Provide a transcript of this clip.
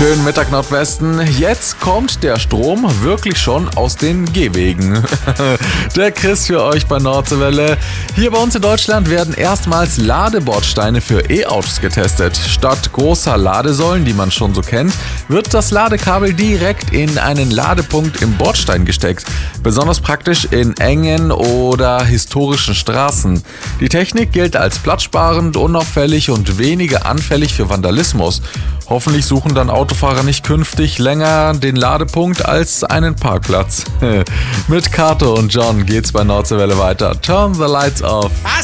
Schönen Mittag Nordwesten. Jetzt kommt der Strom wirklich schon aus den Gehwegen. Der Chris für euch bei Nordseewelle. Hier bei uns in Deutschland werden erstmals Ladebordsteine für E-Autos getestet. Statt großer Ladesäulen, die man schon so kennt, wird das Ladekabel direkt in einen Ladepunkt im Bordstein gesteckt. Besonders praktisch in engen oder historischen Straßen. Die Technik gilt als platzsparend, unauffällig und weniger anfällig für Vandalismus. Hoffentlich suchen dann Autofahrer nicht künftig länger den Ladepunkt als einen Parkplatz. Mit Kato und John geht's bei Nordseewelle weiter. Turn the lights off.